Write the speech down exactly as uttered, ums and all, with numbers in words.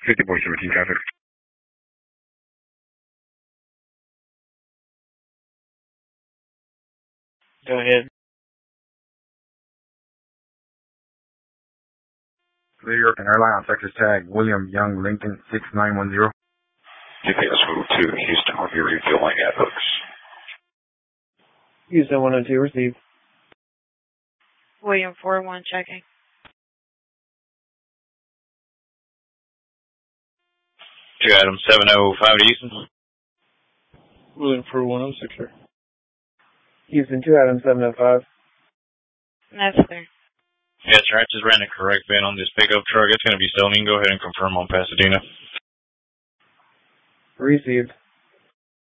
fifty four seventeen traffic. Go ahead. American Airlines, Texas tag, William Young Lincoln six nine one zero. G P S move to Houston, will be refueling at Hooks. Houston one oh two, received. William four one checking. Two Adam seven oh five to Houston. William four one oh six, sir. Houston two Adam seven oh five. That's there. Yes, sir. I just ran a correct bin on this pickup truck. It's going to be stolen. You can go ahead and confirm on Pasadena. Received.